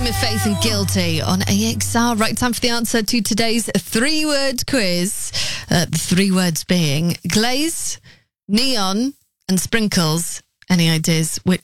of Faith and Guilty on AXR. Right time for the answer to today's three-word quiz. The three words being glaze, neon and sprinkles. Any ideas which